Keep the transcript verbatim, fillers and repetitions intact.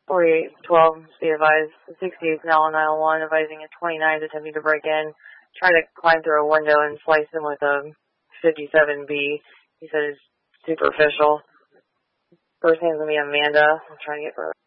forty-eight twelve, be advised, the sixty-eight now on nine one, advising a twenty-nine attempting to break in, trying to climb through a window and slice him with a fifty-seven B. He said it's superficial. First name's going to be Amanda. I'm trying to get her.